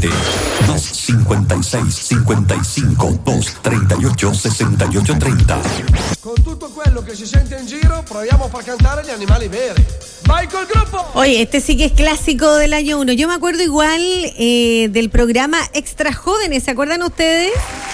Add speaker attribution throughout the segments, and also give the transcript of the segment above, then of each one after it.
Speaker 1: Oriente. 256-55-238-6830.
Speaker 2: Con tutto quello che si sente in giro, proviamo a far cantare gli animali veri. ¡Vai col gruppo!
Speaker 3: Oye, este sí que es clásico del año 1. Yo me acuerdo igual del programa Extra Jóvenes, ¿se acuerdan ustedes?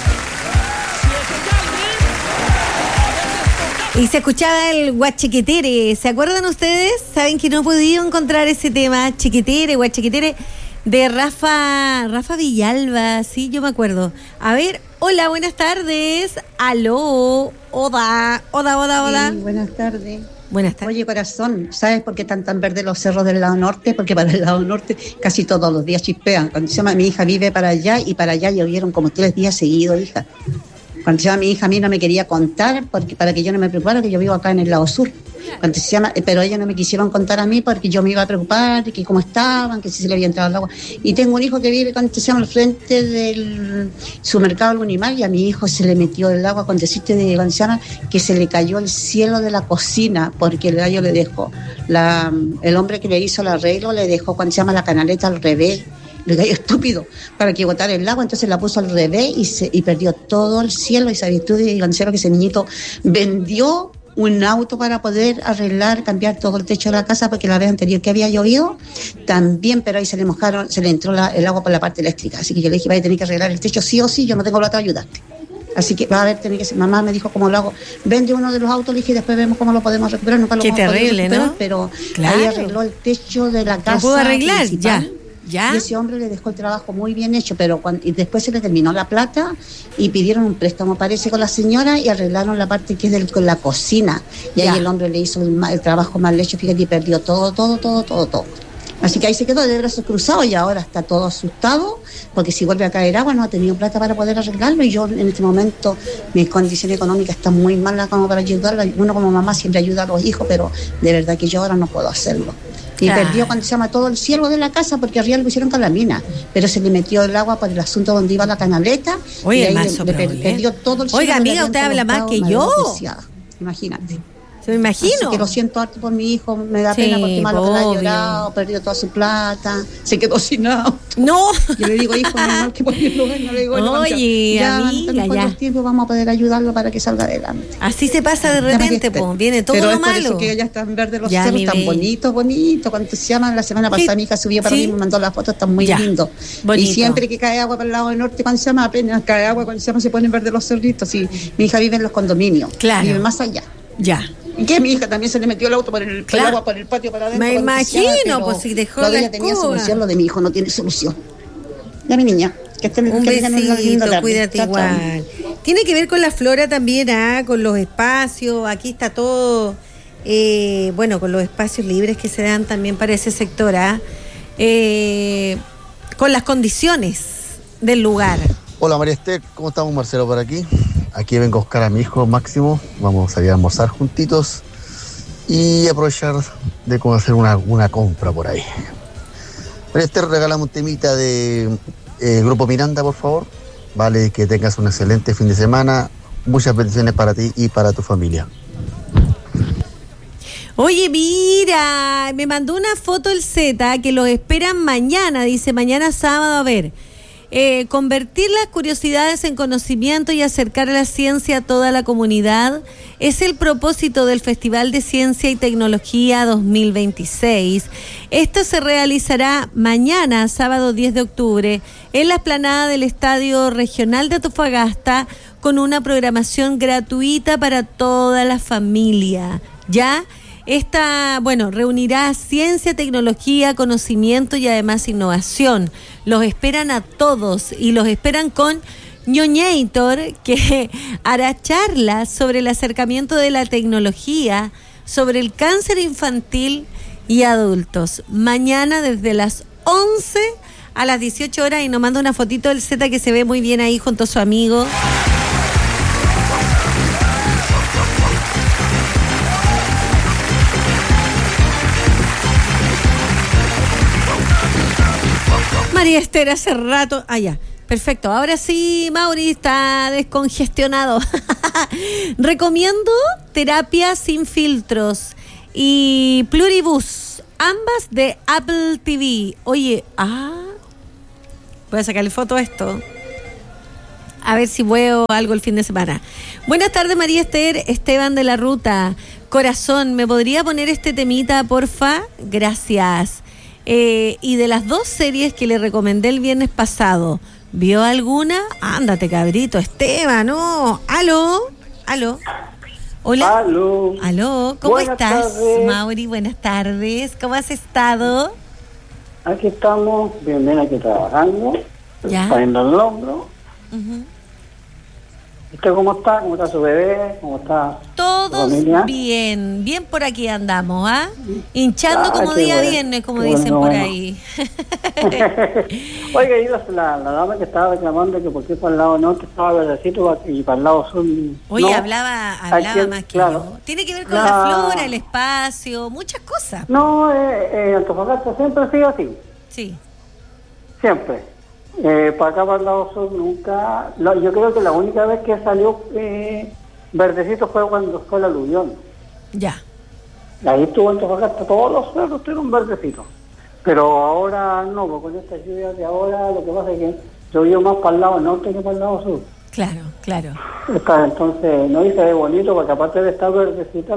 Speaker 3: Y se escuchaba el Guachiquetere, ¿se acuerdan ustedes? ¿Saben que no he podido encontrar ese tema, Chiquetere, Guachiquetere, de Rafa Villalba? Sí, yo me acuerdo. A ver, hola, buenas tardes. Aló, hola.
Speaker 4: Sí, buenas tardes.
Speaker 3: Buenas tardes.
Speaker 4: Oye, corazón, ¿sabes por qué están tan verdes los cerros del lado norte? Porque para el lado norte casi todos los días chispean. Cuando se llama mi hija vive para allá y para allá llovieron como 3 días seguidos, hija. Cuando se llama mi hija, a mí no me quería contar porque para que yo no me preocupara, que yo vivo acá en el lado sur. Cuando se llama, pero ellos no me quisieron contar a mí porque yo me iba a preocupar, que cómo estaban, que si se le había entrado el agua. Y tengo un hijo que vive, cuando se llama, al frente del supermercado Lunimar, y a mi hijo se le metió el agua, cuando se llama, que se le cayó el cielo de la cocina, porque el gallo le dejó, el hombre que le hizo el arreglo le dejó, cuando se llama, la canaleta al revés. El gallo estúpido, para que botara el agua, entonces la puso al revés y perdió todo el cielo. Y sabes tú, que ese niñito vendió un auto para poder arreglar, cambiar todo el techo de la casa, porque la vez anterior que había llovido también, pero ahí se le entró el agua por la parte eléctrica. Así que yo le dije, vaya a tener que arreglar el techo sí o sí, yo no tengo plata para ayudarte. Así que va a haber, tener que ser. Mamá me dijo cómo lo hago. Vende uno de los autos, le dije, después vemos cómo lo podemos recuperar. Nunca lo
Speaker 3: Qué terrible, ¿no?
Speaker 4: Pero
Speaker 3: claro,
Speaker 4: ahí arregló el techo de la casa.
Speaker 3: ¿Lo pudo arreglar?
Speaker 4: Principal.
Speaker 3: ¿Ya?
Speaker 4: Y ese hombre le dejó el trabajo muy bien hecho, pero y después se le terminó la plata y pidieron un préstamo, parece, con la señora, y arreglaron la parte que es con la cocina. Y ahí el hombre le hizo el trabajo mal hecho, fíjate, y perdió todo. Así que ahí se quedó de brazos cruzados y ahora está todo asustado, porque si vuelve a caer agua no ha tenido plata para poder arreglarlo, y yo en este momento mis condiciones económicas están muy malas como para ayudarlo. Uno como mamá siempre ayuda a los hijos, pero de verdad que yo ahora no puedo hacerlo. Y perdió, cuando se llama, todo el cielo de la casa, porque arriba lo pusieron con la mina, pero se le metió el agua por el asunto donde iba la canaleta.
Speaker 3: Oye,
Speaker 4: y ahí
Speaker 3: perdió
Speaker 4: todo el cielo.
Speaker 3: Oiga, amiga, usted habla más que yo.
Speaker 4: Imagínate.
Speaker 3: Me imagino.
Speaker 4: Así que lo siento harto por mi hijo, me da pena porque malo que la ha llorado, perdió toda su plata, se quedó sin auto.
Speaker 3: No.
Speaker 4: Yo le digo, hijo, normal que ponerlo en, no le digo,
Speaker 3: oye,
Speaker 4: ya,
Speaker 3: amiga,
Speaker 4: ya. El tiempo vamos a poder ayudarlo para que salga adelante.
Speaker 3: Así se pasa de repente, viene todo
Speaker 4: pero
Speaker 3: lo
Speaker 4: es por
Speaker 3: malo.
Speaker 4: Eso que ya están verdes los cerros, tan bonitos. Cuando se llaman, la semana pasada mi hija subió para mí, me mandó las fotos, están muy lindos. Y siempre que cae agua para el lado del norte, cuando se llama, apenas cae agua, cuando se llama, se ponen verdes los cerritos. Y mi hija vive en los condominios, vive más allá.
Speaker 3: Ya.
Speaker 4: Y que a mi hija también se le metió el auto por el agua por el patio para adentro.
Speaker 3: Me imagino, pues si dejó
Speaker 4: la
Speaker 3: escoba.
Speaker 4: Tenía solución, lo de mi hijo no tiene solución. Ya, mi niña, que estén
Speaker 3: un besito, cuídate igual.
Speaker 4: Chao.
Speaker 3: Tiene que ver con la flora también, con los espacios. Aquí está todo, con los espacios libres que se dan también para ese sector, con las condiciones del lugar.
Speaker 5: Hola María Esther, ¿cómo estamos? Marcelo por aquí. Aquí vengo a buscar a mi hijo Máximo, vamos a salir a almorzar juntitos y aprovechar de hacer una compra por ahí. María Esther, regálame un temita de Grupo Miranda, por favor. Vale, que tengas un excelente fin de semana. Muchas bendiciones para ti y para tu familia.
Speaker 3: Oye, mira, me mandó una foto el Z que los esperan mañana, dice mañana sábado, a ver. Convertir las curiosidades en conocimiento y acercar a la ciencia a toda la comunidad es el propósito del Festival de Ciencia y Tecnología 2026. Esto se realizará mañana, sábado 10 de octubre, en la explanada del Estadio Regional de Antofagasta, con una programación gratuita para toda la familia. ¿Ya? Esta, reunirá ciencia, tecnología, conocimiento y además innovación. Los esperan a todos y los esperan con Ñoñator, que hará charlas sobre el acercamiento de la tecnología, sobre el cáncer infantil y adultos. Mañana desde las 11 a las 18 horas, y nos manda una fotito del Z que se ve muy bien ahí junto a su amigo. María Esther hace rato. Ya. Perfecto. Ahora sí, Mauri está descongestionado. Recomiendo Terapia sin filtros y Pluribus, ambas de Apple TV. Oye, Voy a sacarle foto a esto. A ver si veo algo el fin de semana. Buenas tardes, María Esther. Esteban de la Ruta. Corazón, ¿me podría poner este temita, porfa? Gracias. Y de las 2 series que le recomendé el viernes pasado, ¿vio alguna? Ándate, cabrito. Esteban, no. ¿Aló? Hola. Aló. ¿Cómo
Speaker 6: Buenas
Speaker 3: estás,
Speaker 6: tardes.
Speaker 3: Mauri? Buenas tardes. ¿Cómo has estado?
Speaker 6: Aquí estamos, bien aquí trabajando,
Speaker 3: Ya.
Speaker 6: poniendo el hombro.
Speaker 3: Ujú.
Speaker 6: ¿Usted cómo está? ¿Cómo está su bebé? ¿Cómo está su
Speaker 3: Todos
Speaker 6: familia?
Speaker 3: bien por aquí andamos, ¿ah? Hinchando como
Speaker 6: qué
Speaker 3: día
Speaker 6: bueno.
Speaker 3: viernes, como
Speaker 6: Qué
Speaker 3: dicen
Speaker 6: bueno,
Speaker 3: por
Speaker 6: bueno.
Speaker 3: ahí.
Speaker 6: Oiga, y la dama que estaba reclamando que por qué para el lado norte estaba verdecito y para el lado sur
Speaker 3: Oye,
Speaker 6: no.
Speaker 3: hablaba
Speaker 6: Aquí,
Speaker 3: más que
Speaker 6: claro.
Speaker 3: yo. Tiene que ver con
Speaker 6: No.
Speaker 3: la flora, el espacio, muchas cosas.
Speaker 6: No, Antofagasta siempre ha sido así,
Speaker 3: Sí.
Speaker 6: siempre. Para acá, para el lado sur, nunca. Yo creo que la única vez que salió verdecito fue cuando fue el aluvión.
Speaker 3: Ya.
Speaker 6: Ahí estuvo Antofagasta, todos los cerros tuvieron verdecitos. Pero ahora no, porque con esta lluvia de ahora lo que pasa es que llovió más para el lado norte que para el lado sur.
Speaker 3: Claro.
Speaker 6: Entonces, no, y se ve bonito, porque aparte de estar verdecita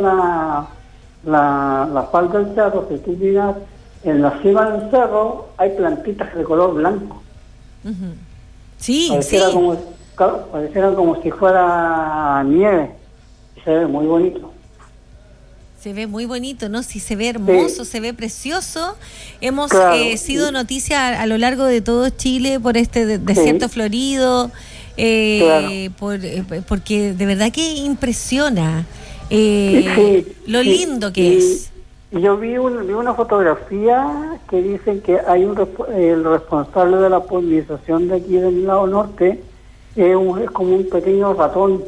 Speaker 6: la falda del cerro, si tú miras en la cima del cerro, hay plantitas de color blanco.
Speaker 3: Ujú. Sí.
Speaker 6: Pareciera como si fuera nieve. Y se ve muy bonito.
Speaker 3: Se ve muy bonito, ¿no? Sí, se ve hermoso, se ve precioso. Hemos
Speaker 6: Claro.
Speaker 3: sido noticia a lo largo de todo Chile por este desierto florido,
Speaker 6: Claro.
Speaker 3: porque de verdad que impresiona lo
Speaker 6: Sí,
Speaker 3: lindo que es.
Speaker 6: Y yo vi una fotografía que dicen que hay el responsable de la polinización de aquí del lado norte es como un pequeño ratón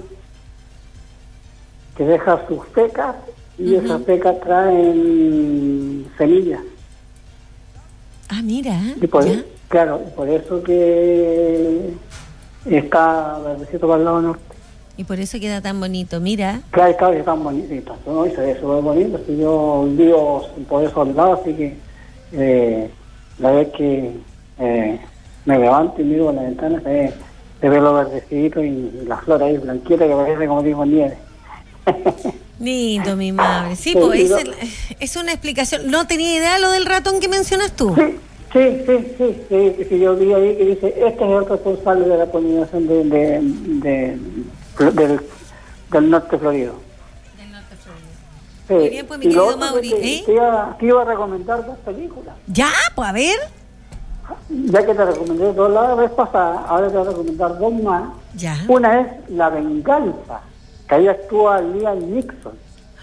Speaker 6: que deja sus fecas y esas fecas traen semillas.
Speaker 3: Ah, mira,
Speaker 6: Y por,
Speaker 3: ya.
Speaker 6: claro, y por eso que está verdecito para el lado norte.
Speaker 3: Y por eso queda tan bonito, mira.
Speaker 6: Claro, están bonitos, ¿no? Y se ve súper bonito. Si yo vivo por esos lados, así que la vez que me levanto y miro a la ventana, se ve lo verdecito y la flor ahí blanquita que parece como digo nieve.
Speaker 3: Lindo, mi madre. Sí,
Speaker 6: Sí,
Speaker 3: pues
Speaker 6: yo-
Speaker 3: es una explicación. No tenía idea lo del ratón que mencionas tú.
Speaker 6: Sí, yo vi ahí que dice, este es el responsable de la polinización del norte florido. Sí.
Speaker 3: Muy bien, pues, mi
Speaker 6: Y lo
Speaker 3: querido
Speaker 6: otro
Speaker 3: Mauri,
Speaker 6: es que
Speaker 3: ¿eh?
Speaker 6: te iba a recomendar 2 películas.
Speaker 3: Ya, pues a ver.
Speaker 6: Ya que te recomendé 2 la vez pasada, ahora te voy a recomendar 2 más.
Speaker 3: Ya.
Speaker 6: Una es La Venganza, que ahí actúa Liam Neeson.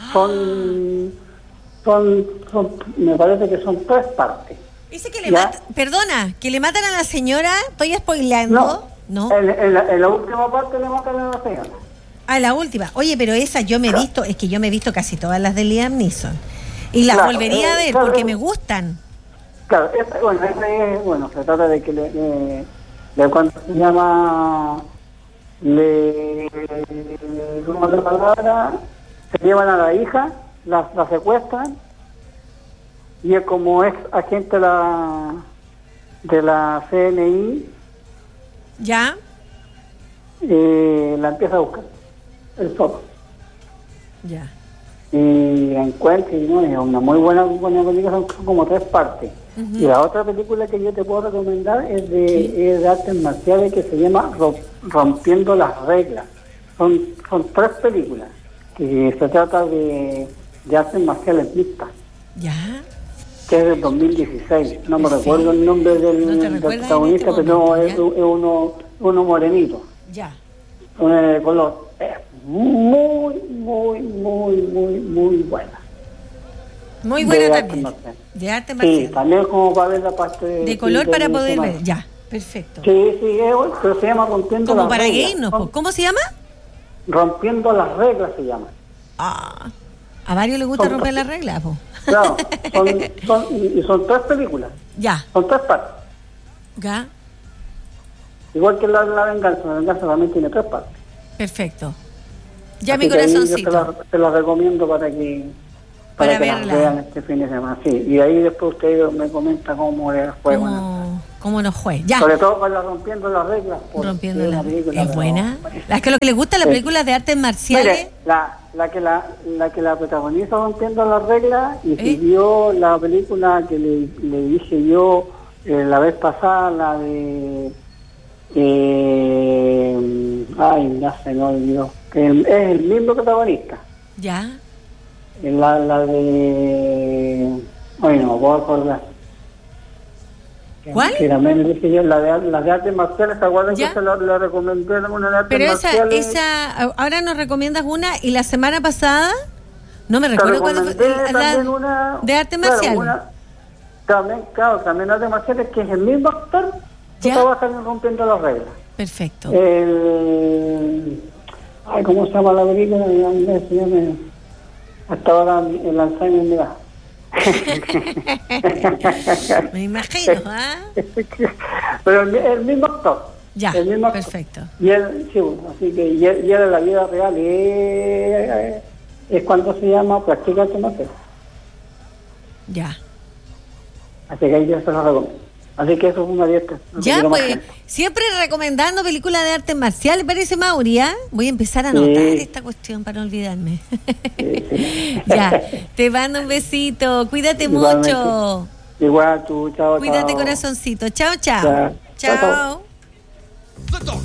Speaker 6: Me parece que son 3 partes.
Speaker 3: Dice que le
Speaker 6: Ya.
Speaker 3: matan, perdona, que le matan a la señora, estoy spoileando. No.
Speaker 6: En la última parte le matan a la señora.
Speaker 3: A la última. Oye, pero esa yo me he visto, es que yo me he visto casi todas las de Liam Neeson. Y las
Speaker 6: Claro,
Speaker 3: volvería a ver
Speaker 6: claro,
Speaker 3: porque me gustan.
Speaker 6: Claro, se trata de que de cuando se llama ¿cómo es la palabra? Se llevan a la hija, la secuestran y es como ex agente de la CNI,
Speaker 3: ¿Ya?
Speaker 6: la empieza a buscar el solo
Speaker 3: Ya.
Speaker 6: y la encuentra y no, es una muy buena película, son como 3 partes. Y la otra película que yo te puedo recomendar es de artes marciales que se llama Rompiendo las Reglas. Son 3 películas que se trata de artes marciales mixtas,
Speaker 3: ¿Ya?
Speaker 6: que es del 2016. No me
Speaker 3: Sí.
Speaker 6: recuerdo el nombre
Speaker 3: ¿No te
Speaker 6: del
Speaker 3: recuerdas en
Speaker 6: protagonista,
Speaker 3: este
Speaker 6: pero
Speaker 3: momento,
Speaker 6: es uno morenito,
Speaker 3: Ya.
Speaker 6: de color. Es muy buena.
Speaker 3: Muy buena
Speaker 6: De artes
Speaker 3: también.
Speaker 6: marciales.
Speaker 3: De arte
Speaker 6: Sí,
Speaker 3: marcial.
Speaker 6: también como para ver la parte
Speaker 3: De color
Speaker 6: sí,
Speaker 3: para
Speaker 6: de
Speaker 3: poder
Speaker 6: semana.
Speaker 3: ver. Ya. Perfecto.
Speaker 6: Sí, pero se llama Rompiendo
Speaker 3: Como
Speaker 6: las
Speaker 3: para
Speaker 6: Reglas.
Speaker 3: que irnos. pues. ¿Cómo se llama?
Speaker 6: Rompiendo las Reglas se llama.
Speaker 3: Ah, a varios les gusta
Speaker 6: Son-
Speaker 3: romper las reglas, po.
Speaker 6: Claro, son 3 películas,
Speaker 3: Ya.
Speaker 6: son 3 partes.
Speaker 3: Ya.
Speaker 6: Igual que la Venganza también tiene 3 partes.
Speaker 3: Perfecto. Ya
Speaker 6: Así
Speaker 3: mi
Speaker 6: que ahí
Speaker 3: corazoncito.
Speaker 6: Te la recomiendo para que
Speaker 3: Para
Speaker 6: las
Speaker 3: verla.
Speaker 6: vean este fin de semana. Sí, y ahí después usted me comenta cómo les fue. Bueno.
Speaker 3: cómo nos fue. Ya.
Speaker 6: Sobre todo con la Rompiendo las Reglas.
Speaker 3: Rompiendo
Speaker 6: la
Speaker 3: las
Speaker 6: película.
Speaker 3: Es buena. Es que lo que les gusta las películas de artes marciales.
Speaker 6: Mire, la que la protagoniza Rompiendo las Reglas y siguió la película que le dije yo la vez pasada, la de... ya se me olvidó. Que es el mismo protagonista.
Speaker 3: Ya.
Speaker 6: La de... Bueno, no puedo acordar.
Speaker 3: ¿Cuál?
Speaker 6: Que también le dije yo, la de artes marciales, ¿se acuerdan que se la recomendé una de artes
Speaker 3: pero
Speaker 6: marciales?
Speaker 3: esa, ahora nos recomiendas una, y la semana pasada, no me recuerdo cuándo fue,
Speaker 6: una,
Speaker 3: de artes marciales.
Speaker 6: También artes marciales, que es el mismo actor que trabaja en Rompiendo las Reglas.
Speaker 3: Perfecto.
Speaker 6: ¿Cómo se llama la película? Hasta ahora el Alzheimer me da.
Speaker 3: Me imagino, ¿ah?
Speaker 6: Pero el mismo actor.
Speaker 3: Ya,
Speaker 6: el mismo actor.
Speaker 3: perfecto.
Speaker 6: Y él, sí, así que y él en la vida real es cuando se llama practica arte marcial.
Speaker 3: Ya.
Speaker 6: Así que ahí yo se lo recomiendo. Así que eso es una dieta.
Speaker 3: Ya, pues, siempre recomendando películas de artes marciales, parece, Mauri, ¿eh? Voy a empezar a anotar esta cuestión para no olvidarme. Sí. Ya, te mando un besito, cuídate mucho.
Speaker 6: Igual tú, chao.
Speaker 3: Cuídate, corazoncito. Chao, chao.
Speaker 6: Chao.
Speaker 3: Chao.